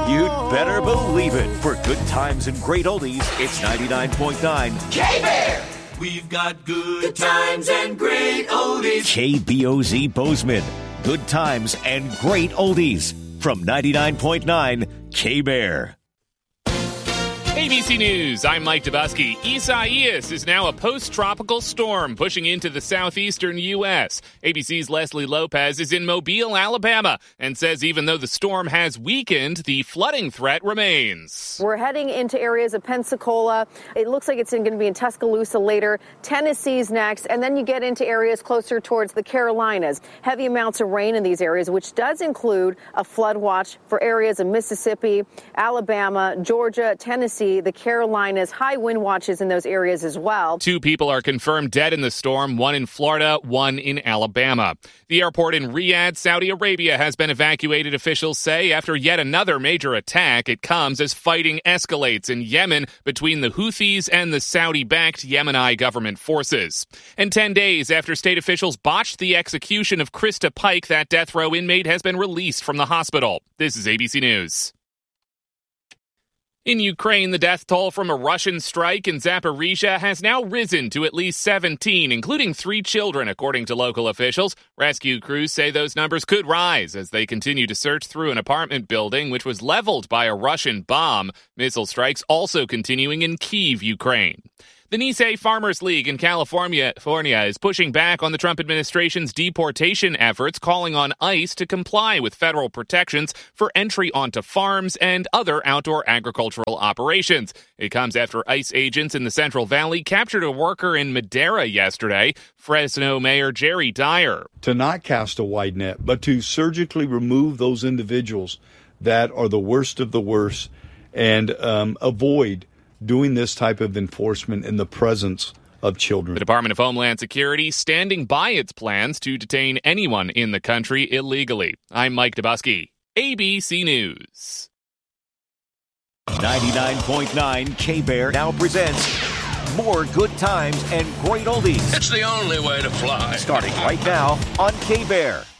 You'd better believe it. For good times and great oldies, it's 99.9 K-Bear! We've got good times and great oldies. KBOZ Bozeman. Good times and great oldies. From 99.9 K-Bear. ABC News, I'm Mike Dubusky. Isaias is now a post-tropical storm pushing into the southeastern U.S. ABC's Leslie Lopez is in Mobile, Alabama, and says even though the storm has weakened, the flooding threat remains. We're heading into areas of Pensacola. It looks like it's going to be in Tuscaloosa later. Tennessee's next, and then you get into areas closer towards the Carolinas. Heavy amounts of rain in these areas, which does include a flood watch for areas of Mississippi, Alabama, Georgia, Tennessee, the Carolinas, high wind watches in those areas as well. 2 people are confirmed dead in the storm, 1 in Florida, 1 in Alabama. The airport in Riyadh, Saudi Arabia, has been evacuated, officials say, after yet another major attack. It comes as fighting escalates in Yemen between the Houthis and the Saudi-backed Yemeni government forces. And 10 days after state officials botched the execution of Krista Pike, that death row inmate has been released from the hospital. This is ABC News. In Ukraine, the death toll from a Russian strike in Zaporizhia has now risen to at least 17, including 3 children, according to local officials. Rescue crews say those numbers could rise as they continue to search through an apartment building which was leveled by a Russian bomb. Missile strikes also continuing in Kyiv, Ukraine. The Nisei Farmers League in California is pushing back on the Trump administration's deportation efforts, calling on ICE to comply with federal protections for entry onto farms and other outdoor agricultural operations. It comes after ICE agents in the Central Valley captured a worker in Madera yesterday. Fresno Mayor Jerry Dyer. To not cast a wide net, but to surgically remove those individuals that are the worst of the worst and avoid doing this type of enforcement in the presence of children. The Department of Homeland Security standing by its plans to detain anyone in the country illegally. I'm Mike Dubusky, ABC News. 99.9 K-Bear now presents more good times and great oldies. It's the only way to fly. Starting right now on K-Bear.